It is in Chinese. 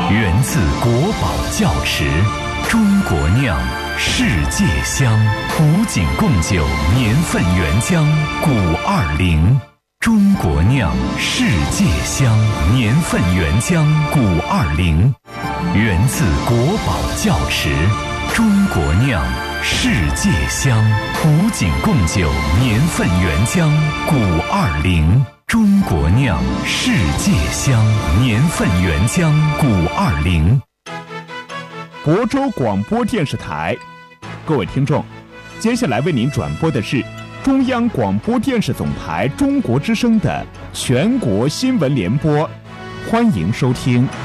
源自国宝窖池，中国酿，世界香。古井贡酒年份原浆520，中国酿，世界香。年份原浆520，源自国宝窖池，中国酿，世界香。古井贡酒年份原浆520。中国酿，世界香。年份原浆520。 亳州广播电视台，各位听众，接下来为您转播的是中央广播电视总台中国之声的全国新闻联播，欢迎收听。